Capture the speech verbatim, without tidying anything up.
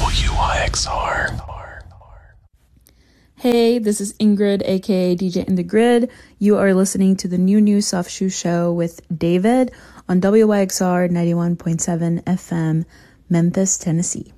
W Y X R. Hey, this is Ingrid, aka D J in the Grid. You are listening to the New New Soft Shoe Show with David on W Y X R ninety-one point seven F M, Memphis, Tennessee.